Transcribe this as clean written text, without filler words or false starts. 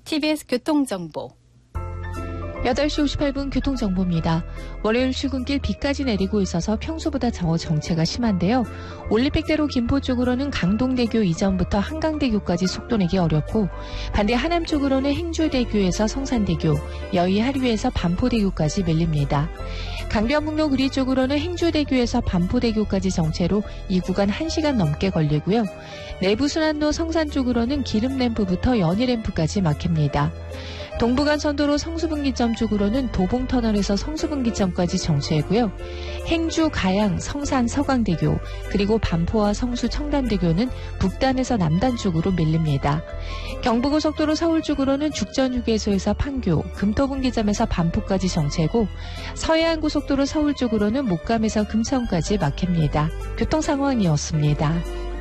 TBS 교통정보 8시 58분 교통정보입니다. 월요일 출근길 비까지 내리고 있어서 평소보다 더 정체가 심한데요. 올림픽대로 김포 쪽으로는 강동대교 이전부터 한강대교까지 속도 내기 어렵고 반대 하남 쪽으로는 행주대교에서 성산대교, 여의 하류에서 반포대교까지 밀립니다. 강변북로 구리 쪽으로는 행주대교에서 반포대교까지 정체로 이 구간 1시간 넘게 걸리고요. 내부순환로 성산 쪽으로는 기름램프부터 연희램프까지 막힙니다. 동부간선도로 성수분기점 쪽으로는 도봉터널에서 성수분기점까지 정체이고요. 행주, 가양, 성산, 서강대교 그리고 반포와 성수, 청담대교는 북단에서 남단 쪽으로 밀립니다. 경부고속도로 서울 쪽으로는 죽전휴게소에서 판교, 금토분기점에서 반포까지 정체고 서해안고속도로 서울 쪽으로는 목감에서 금천까지 막힙니다. 교통상황이었습니다.